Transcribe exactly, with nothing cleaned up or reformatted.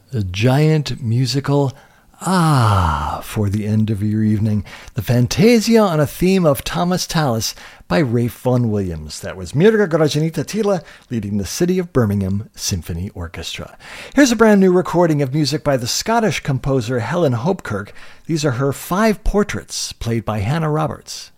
A giant musical ah for the end of your evening. The Fantasia on a theme of Thomas Tallis by Ralph Vaughan Williams. That was Mirga Grażyna Tyla leading the City of Birmingham Symphony Orchestra. Here's a brand new recording of music by the Scottish composer Helen Hopkirk. These are her five portraits played by Hannah Roberts.